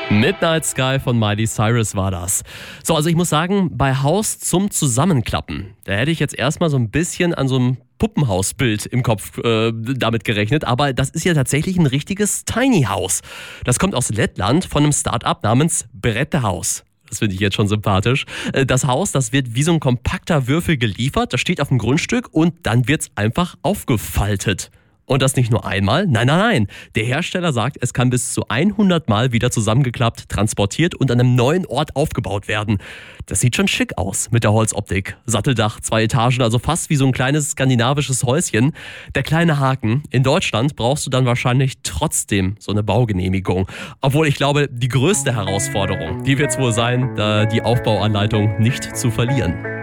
Midnight Sky von Miley Cyrus war das. So, also ich muss sagen, bei Haus zum Zusammenklappen, da hätte ich jetzt erstmal so ein bisschen an so einem Puppenhausbild im Kopf damit gerechnet, aber das ist ja tatsächlich ein richtiges Tiny House. Das kommt aus Lettland von einem Start-up namens Brettehaus. Das finde ich jetzt schon sympathisch. Das Haus, das wird wie so ein kompakter Würfel geliefert, das steht auf dem Grundstück und dann wird es einfach aufgefaltet. Und das nicht nur einmal, nein. Der Hersteller sagt, es kann bis zu 100 Mal wieder zusammengeklappt, transportiert und an einem neuen Ort aufgebaut werden. Das sieht schon schick aus mit der Holzoptik. Satteldach, 2 Etagen, also fast wie so ein kleines skandinavisches Häuschen. Der kleine Haken, in Deutschland brauchst du dann wahrscheinlich trotzdem so eine Baugenehmigung. Obwohl ich glaube, die größte Herausforderung, die wird es wohl sein, die Aufbauanleitung nicht zu verlieren.